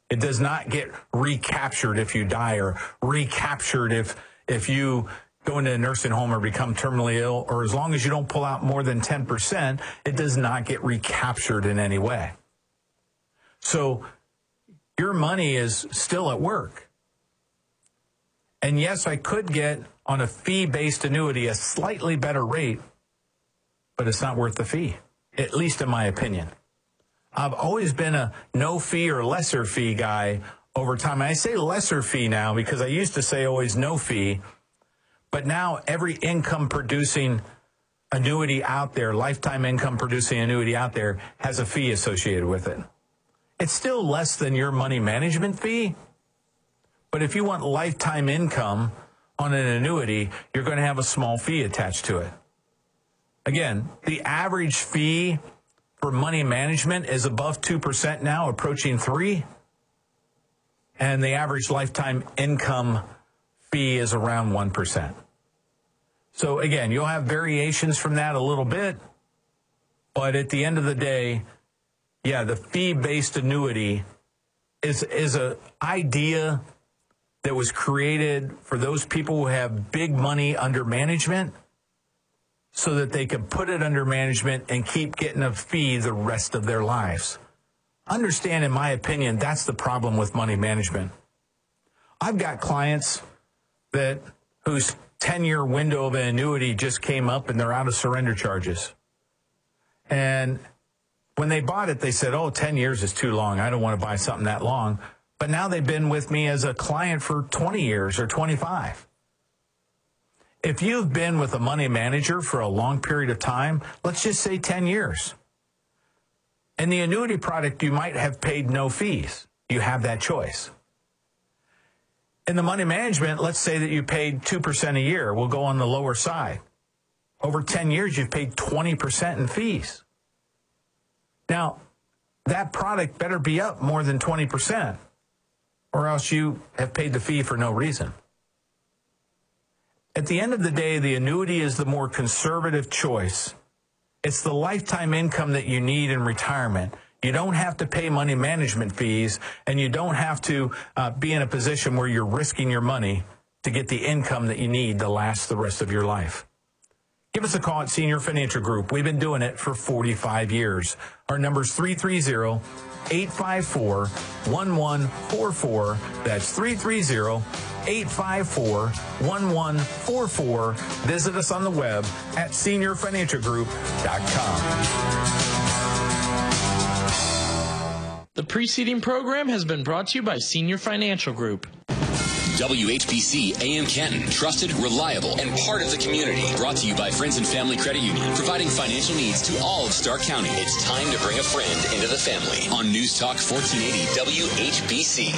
It does not get recaptured if you die or recaptured if you go into a nursing home or become terminally ill, or as long as you don't pull out more than 10%, it does not get recaptured in any way. So your money is still at work. And yes, I could get on a fee-based annuity a slightly better rate, but it's not worth the fee, at least in my opinion. I've always been a no fee or lesser fee guy over time. And I say lesser fee now because I used to say always no fee. But now every income producing annuity out there, lifetime income producing annuity out there, has a fee associated with it. It's still less than your money management fee. But if you want lifetime income on an annuity, you're going to have a small fee attached to it. Again, the average fee for money management is above 2% now, approaching 3%. And the average lifetime income fee is around 1%. So again, you'll have variations from that a little bit, but at the end of the day, yeah, the fee-based annuity is an idea that was created for those people who have big money under management so that they can put it under management and keep getting a fee the rest of their lives. Understand, in my opinion, that's the problem with money management. I've got clients whose 10-year window of an annuity just came up and they're out of surrender charges. And when they bought it, they said, 10 years is too long. I don't want to buy something that long. But now they've been with me as a client for 20 years or 25. If you've been with a money manager for a long period of time, let's just say 10 years, in the annuity product, you might have paid no fees. You have that choice. In the money management, let's say that you paid 2% a year. We'll go on the lower side. Over 10 years, you've paid 20% in fees. Now, that product better be up more than 20%, or else you have paid the fee for no reason. At the end of the day, the annuity is the more conservative choice. It's the lifetime income that you need in retirement. You don't have to pay money management fees, and you don't have to be in a position where you're risking your money to get the income that you need to last the rest of your life. Give us a call at Senior Financial Group. We've been doing it for 45 years. Our number is 330-854-1144. That's 330-854-1144. Visit us on the web at seniorfinancialgroup.com. The preceding program has been brought to you by Senior Financial Group. WHBC AM Canton, trusted, reliable, and part of the community. Brought to you by Friends and Family Credit Union, providing financial needs to all of Stark County. It's time to bring a friend into the family on News Talk 1480 WHBC.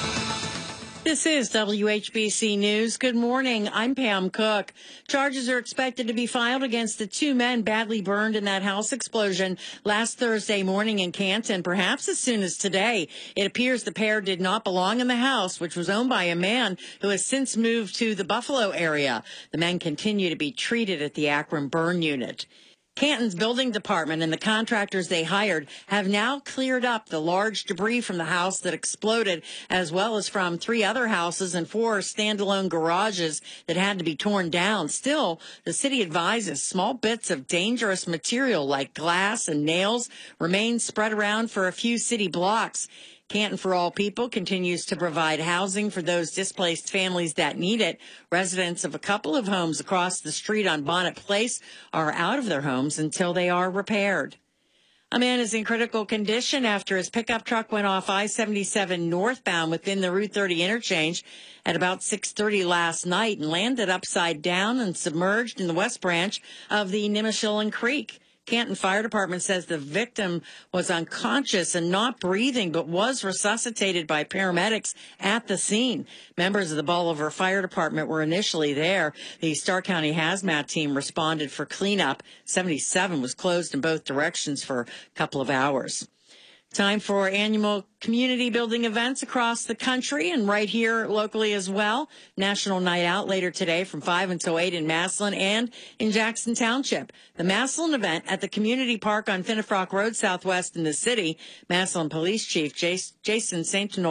This is WHBC News. Good morning. I'm Pam Cook. Charges are expected to be filed against the two men badly burned in that house explosion last Thursday morning in Canton, perhaps as soon as today. It appears the pair did not belong in the house, which was owned by a man who has since moved to the Buffalo area. The men continue to be treated at the Akron Burn Unit. Canton's building department and the contractors they hired have now cleared up the large debris from the house that exploded, as well as from 3 other houses and 4 standalone garages that had to be torn down. Still, the city advises small bits of dangerous material like glass and nails remain spread around for a few city blocks. Canton for All People continues to provide housing for those displaced families that need it. Residents of a couple of homes across the street on Bonnet Place are out of their homes until they are repaired. A man is in critical condition after his pickup truck went off I-77 northbound within the Route 30 interchange at about 6:30 last night and landed upside down and submerged in the West Branch of the Nimishillen Creek. Canton Fire Department says the victim was unconscious and not breathing, but was resuscitated by paramedics at the scene. Members of the Bolivar Fire Department were initially there. The Stark County Hazmat team responded for cleanup. 77 was closed in both directions for a couple of hours. Time for annual community building events across the country and right here locally as well. National Night Out later today from 5 until 8 in Massillon and in Jackson Township. The Massillon event at the Community Park on Finnefrock Road Southwest in the city. Massillon Police Chief Jason St.